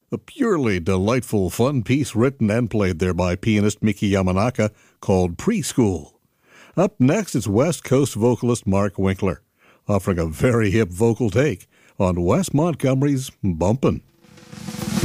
A purely delightful, fun piece written and played there by pianist Miki Yamanaka called Preschool. Up next is West Coast vocalist Mark Winkler, offering a very hip vocal take on Wes Montgomery's Bumpin'.